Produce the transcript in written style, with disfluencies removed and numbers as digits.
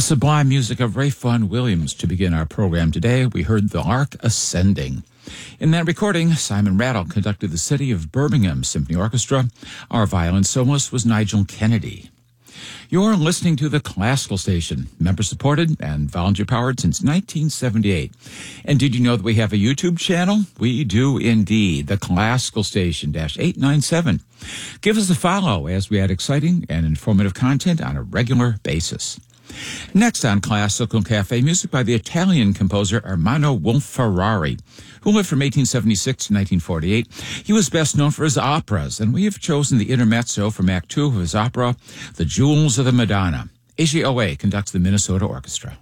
sublime music of Ray Vaughan Williams. To begin our program today, we heard The Ark Ascending. In that recording, Simon Rattle conducted the City of Birmingham Symphony Orchestra. Our violin soloist was Nigel Kennedy. You're listening to the Classical Station, member-supported and volunteer-powered since 1978. And did you know that we have a YouTube channel? We do indeed, the Classical Station -897. Give us a follow as we add exciting and informative content on a regular basis. Next on Classical Cafe, music by the Italian composer Ermanno Wolf-Ferrari, who lived from 1876 to 1948. He was best known for his operas, and we have chosen the intermezzo from Act 2 of his opera, The Jewels of the Madonna. AGOA conducts the Minnesota Orchestra.